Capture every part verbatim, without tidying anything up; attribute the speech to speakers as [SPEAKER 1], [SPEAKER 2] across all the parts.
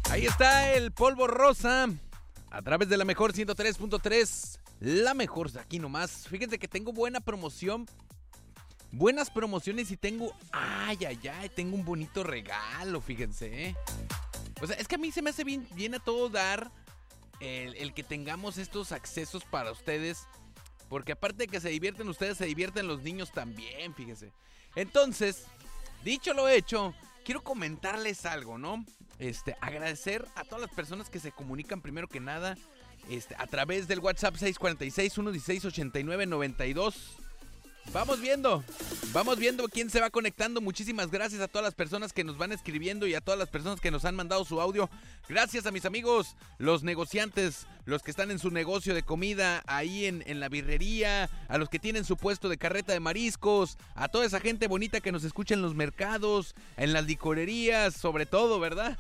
[SPEAKER 1] Ahí está el polvo rosa a través de la mejor ciento tres punto tres. La mejor, aquí nomás. Fíjense que tengo buena promoción. Buenas promociones y tengo... Ay, ay, ay, tengo un bonito regalo, fíjense, ¿eh? O sea, es que a mí se me hace bien, bien a todo dar el, el que tengamos estos accesos para ustedes. Porque aparte de que se divierten ustedes, se divierten los niños también, fíjense. Entonces, dicho lo hecho, quiero comentarles algo, ¿no? Este, agradecer a todas las personas que se comunican primero que nada este, a través del WhatsApp seis cuatro seis, uno uno seis, ocho nueve nueve dos. Vamos viendo, vamos viendo quién se va conectando. Muchísimas gracias a todas las personas que nos van escribiendo y a todas las personas que nos han mandado su audio. Gracias a mis amigos, los negociantes, los que están en su negocio de comida ahí en, en la birrería, a los que tienen su puesto de carreta de mariscos, a toda esa gente bonita que nos escucha en los mercados, en las licorerías, sobre todo, ¿verdad?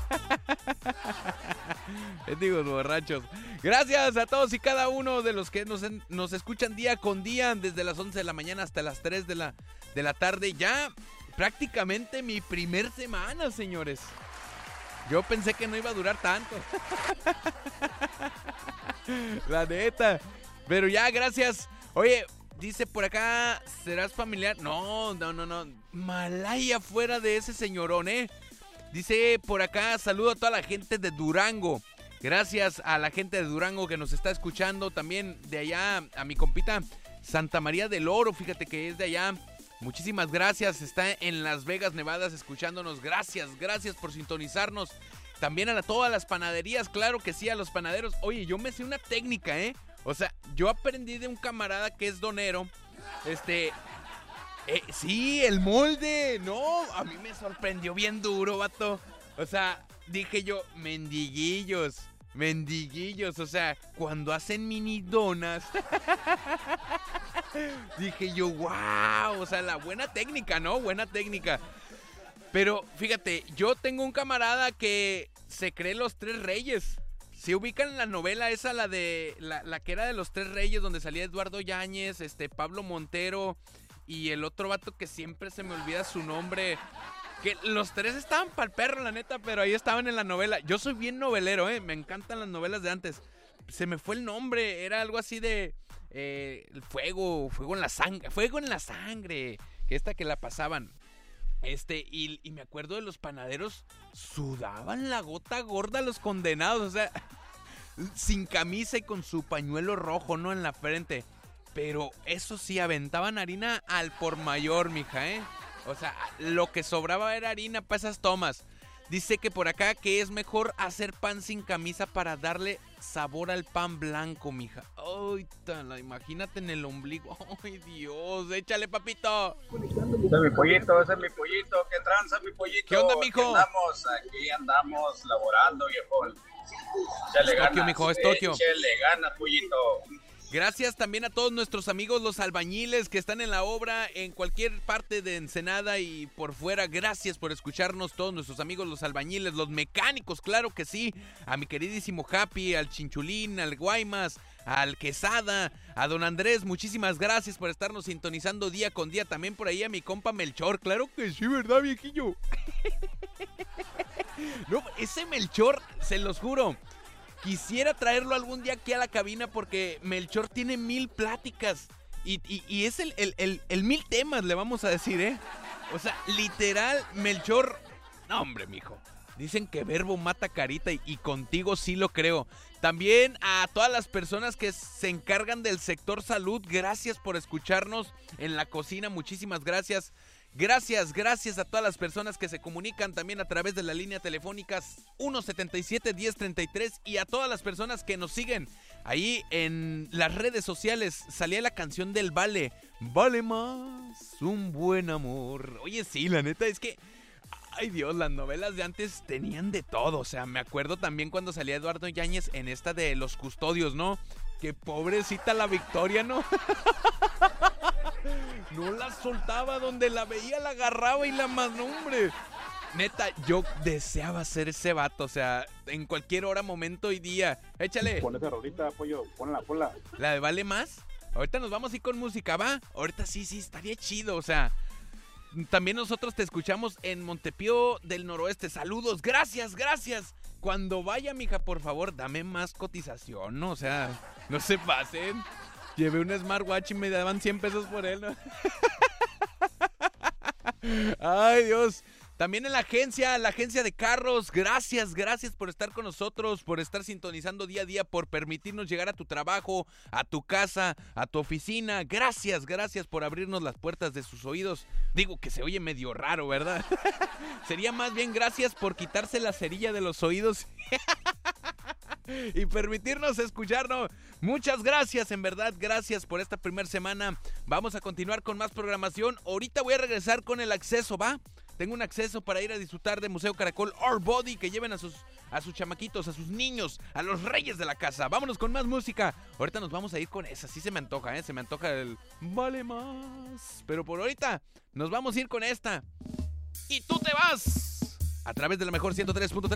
[SPEAKER 1] Les digo, borrachos. Gracias a todos y cada uno de los que nos, nos escuchan día con día, desde las once de la mañana hasta las tres de la, de la tarde. Ya prácticamente mi primer semana, señores. Yo pensé que no iba a durar tanto. La neta. Pero ya, gracias. Oye, dice por acá, ¿serás familiar? No, no, no, no. Malaya fuera de ese señorón, ¿eh? Dice por acá, saludo a toda la gente de Durango. Gracias a la gente de Durango que nos está escuchando. También de allá a mi compita Santa María del Oro, fíjate que es de allá. Muchísimas gracias, está en Las Vegas, Nevada, escuchándonos. Gracias, gracias por sintonizarnos. También a la, todas las panaderías, claro que sí, a los panaderos. Oye, yo me sé una técnica, ¿eh? O sea, yo aprendí de un camarada que es donero. Este... Eh, sí, el molde. No, a mí me sorprendió bien duro, vato. O sea, dije yo, mendiguillos, mendiguillos. O sea, cuando hacen mini donas. Dije yo, wow. O sea, la buena técnica, ¿no? Buena técnica. Pero fíjate, yo tengo un camarada que se cree los tres reyes. ¿Se ubican en la novela esa, la de la, la que era de los tres reyes, donde salía Eduardo Yáñez, este, Pablo Montero y el otro vato que siempre se me olvida su nombre? Que los tres estaban pa'l perro, la neta, pero ahí estaban en la novela. Yo soy bien novelero, ¿eh? Me encantan las novelas de antes. Se me fue el nombre, era algo así de... Eh, el fuego, fuego en la sangre, fuego en la sangre. Que esta que la pasaban. Este, y, y me acuerdo de los panaderos, sudaban la gota gorda los condenados, o sea, sin camisa y con su pañuelo rojo, ¿no? En la frente. Pero eso sí, aventaban harina al por mayor, mija, ¿eh? O sea, lo que sobraba era harina para esas tomas. Dice que por acá que es mejor hacer pan sin camisa para darle sabor al pan blanco, mija. Ay, tala, imagínate en el ombligo. Ay, Dios, échale, papito.
[SPEAKER 2] Ese es mi pollito, ese es mi pollito. ¿Qué tranza, mi pollito?
[SPEAKER 1] ¿Qué onda, mijo?
[SPEAKER 2] Aquí andamos, aquí andamos laborando, viejo. Échale
[SPEAKER 1] Es
[SPEAKER 2] ganas.
[SPEAKER 1] Tokio, mijo, es Tokio.
[SPEAKER 2] Échale ganas, pollito.
[SPEAKER 1] Gracias también a todos nuestros amigos los albañiles que están en la obra en cualquier parte de Ensenada y por fuera. Gracias por escucarnos, todos nuestros amigos los albañiles, los mecánicos, claro que sí. A mi queridísimo Happy, al Chinchulín, al Guaymas, al Quesada, a don Andrés, muchísimas gracias por estarnos sintonizando día con día. También por ahí a mi compa Melchor, claro que sí, ¿verdad, viejillo? No, ese Melchor, se los juro, quisiera traerlo algún día aquí a la cabina porque Melchor tiene mil pláticas y, y, y es el, el, el, el mil temas, le vamos a decir, ¿eh? O sea, literal, Melchor... No, hombre, mijo. Dicen que verbo mata carita y, y contigo sí lo creo. También a todas las personas que se encargan del sector salud, gracias por escucharnos en la cocina, muchísimas gracias. Gracias, gracias a todas las personas que se comunican también a través de la línea telefónica uno setenta y siete, diez treinta y tres y a todas las personas que nos siguen ahí en las redes sociales. Salía la canción del Vale, vale más un buen amor. Oye, sí, la neta es que, ay Dios, las novelas de antes tenían de todo. O sea, me acuerdo también cuando salía Eduardo Yáñez en esta de Los Custodios, ¿no? Que pobrecita la Victoria, ¿no? No la soltaba, donde la veía la agarraba y la mandó, hombre. Neta, yo deseaba ser ese vato, o sea, en cualquier hora, momento y día. Échale.
[SPEAKER 3] Pon esa rolita, pollo, ponla, ponla.
[SPEAKER 1] ¿La de Vale Más? Ahorita nos vamos a ir con música, ¿va? Ahorita sí, sí, estaría chido, o sea. También nosotros te escuchamos en Montepío del Noroeste. Saludos, gracias, gracias. cuando vaya, mija, por favor, dame más cotización, ¿no? O sea, no se pasen. Llevé un smartwatch y me daban cien pesos por él, ¿no? Ay, Dios. También en la agencia, la agencia de carros, gracias, gracias por estar con nosotros, por estar sintonizando día a día, por permitirnos llegar a tu trabajo, a tu casa, a tu oficina. Gracias, gracias por abrirnos las puertas de sus oídos. Digo que se oye medio raro, ¿verdad? Sería más bien gracias por quitarse la cerilla de los oídos y permitirnos escucharnos. Muchas gracias, en verdad, gracias por esta primera semana. Vamos a continuar con más programación. Ahorita voy a regresar con el acceso, ¿va? Tengo un acceso para ir a disfrutar de Museo Caracol Our Body, que lleven a sus, a sus chamaquitos, a sus niños, a los reyes de la casa. Vámonos con más música. Ahorita nos vamos a ir con esa. Sí se me antoja, ¿eh? Se me antoja el Vale Más. Pero por ahorita nos vamos a ir con esta. Y tú te vas a través de la mejor ciento tres punto tres.